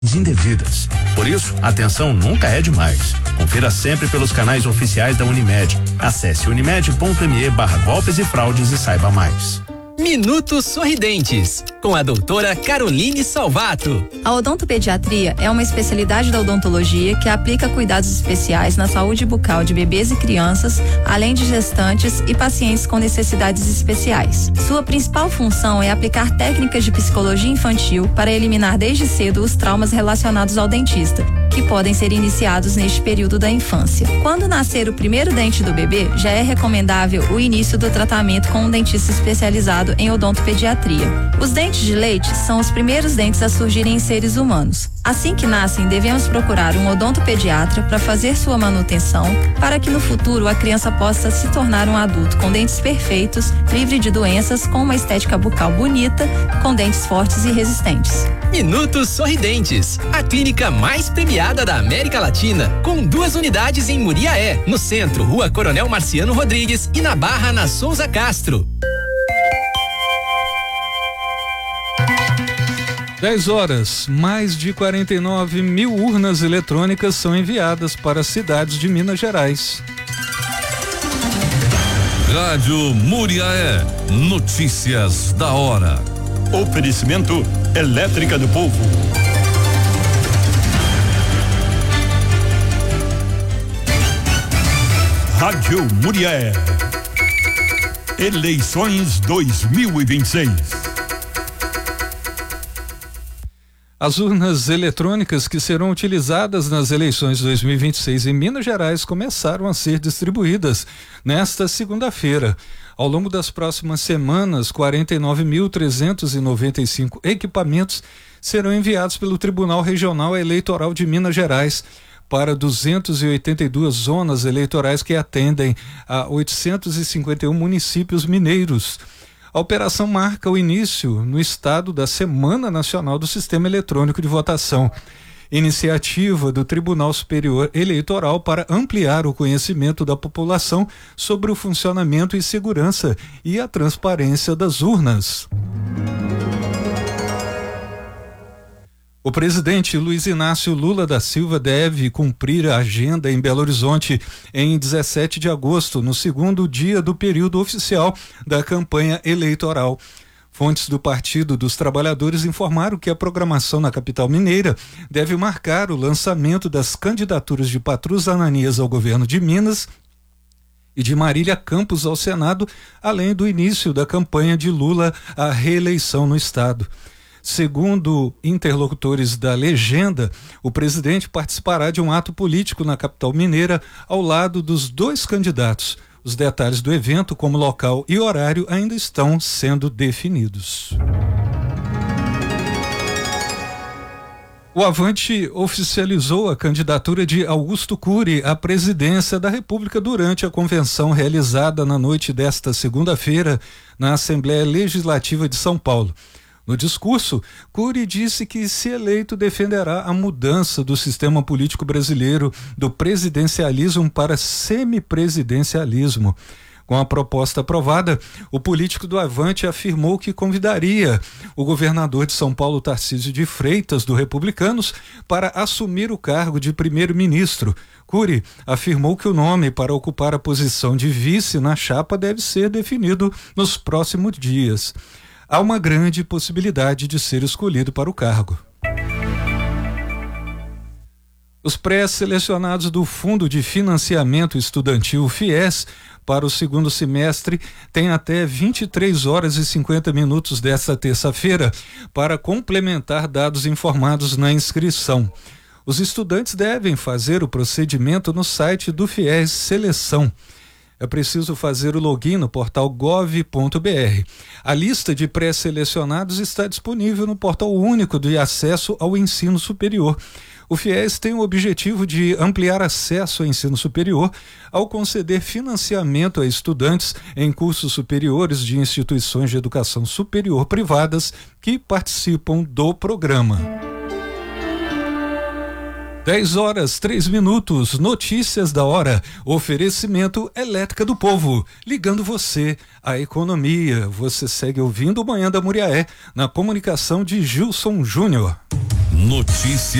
indevidas. Por isso, a atenção nunca é demais. Confira sempre pelos canais oficiais da Unimed. Acesse unimed.me/golpes e fraudes e saiba mais. Minutos Sorridentes, com a doutora Caroline Salvato. A odontopediatria é uma especialidade da odontologia que aplica cuidados especiais na saúde bucal de bebês e crianças, além de gestantes e pacientes com necessidades especiais. Sua principal função é aplicar técnicas de psicologia infantil para eliminar desde cedo os traumas relacionados ao dentista, que podem ser iniciados neste período da infância. Quando nascer o primeiro dente do bebê, já é recomendável o início do tratamento com um dentista especializado em odontopediatria. Os dentes de leite são os primeiros dentes a surgirem em seres humanos. Assim que nascem, devemos procurar um odontopediatra para fazer sua manutenção, para que no futuro a criança possa se tornar um adulto com dentes perfeitos, livre de doenças, com uma estética bucal bonita, com dentes fortes e resistentes. Minutos Sorridentes, a clínica mais premiada da América Latina, com 2 unidades em Muriaé, no centro, Rua Coronel Marciano Rodrigues, e na Barra, na Souza Castro. 10 horas, mais de 49 mil urnas eletrônicas são enviadas para cidades de Minas Gerais. Rádio Muriaé, notícias da hora. Oferecimento Elétrica do Povo. Rádio Muriaé. Eleições 2026. As urnas eletrônicas que serão utilizadas nas eleições 2026 em Minas Gerais começaram a ser distribuídas nesta segunda-feira. Ao longo das próximas semanas, 49.395 equipamentos serão enviados pelo Tribunal Regional Eleitoral de Minas Gerais para 282 zonas eleitorais que atendem a 851 municípios mineiros. A operação marca o início no estado da Semana Nacional do Sistema Eletrônico de Votação, iniciativa do Tribunal Superior Eleitoral para ampliar o conhecimento da população sobre o funcionamento e segurança e a transparência das urnas. O presidente Luiz Inácio Lula da Silva deve cumprir a agenda em Belo Horizonte em 17 de agosto, no segundo dia do período oficial da campanha eleitoral. Fontes do Partido dos Trabalhadores informaram que a programação na capital mineira deve marcar o lançamento das candidaturas de Patrus Ananias ao governo de Minas e de Marília Campos ao Senado, além do início da campanha de Lula à reeleição no estado. Segundo interlocutores da legenda, o presidente participará de um ato político na capital mineira ao lado dos 2 candidatos. Os detalhes do evento, como local e horário, ainda estão sendo definidos. O Avante oficializou a candidatura de Augusto Cury à presidência da República durante a convenção realizada na noite desta segunda-feira na Assembleia Legislativa de São Paulo. No discurso, Cury disse que, se eleito, defenderá a mudança do sistema político brasileiro do presidencialismo para semipresidencialismo. Com a proposta aprovada, o político do Avante afirmou que convidaria o governador de São Paulo, Tarcísio de Freitas, do Republicanos, para assumir o cargo de primeiro-ministro. Cury afirmou que o nome para ocupar a posição de vice na chapa deve ser definido nos próximos dias. Há uma grande possibilidade de ser escolhido para o cargo. Os pré-selecionados do Fundo de Financiamento Estudantil, FIES, para o segundo semestre têm até 23 horas e 50 minutos desta terça-feira para complementar dados informados na inscrição. Os estudantes devem fazer o procedimento no site do FIES Seleção. É preciso fazer o login no portal gov.br. A lista de pré-selecionados está disponível no portal único de acesso ao ensino superior. O FIES tem o objetivo de ampliar acesso ao ensino superior ao conceder financiamento a estudantes em cursos superiores de instituições de educação superior privadas que participam do programa. 10 horas, 3 minutos, notícias da hora, oferecimento Elétrica do Povo, ligando você à economia. Você segue ouvindo o Manhã da Muriaé, na comunicação de Gilson Júnior. Notícias